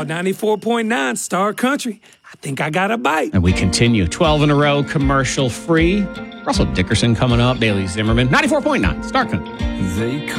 94.9 Star Country. I think I got a bite. And we continue 12 in a row, commercial free. Russell Dickerson coming up, Bailey Zimmerman, 94.9 Star Country. They